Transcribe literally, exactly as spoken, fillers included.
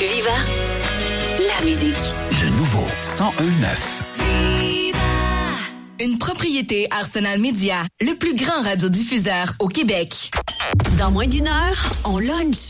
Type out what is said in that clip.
Viva la musique. Le nouveau cent un neuf. Une propriété Arsenal Média, le plus grand radiodiffuseur au Québec. Dans moins d'une heure, on lunch.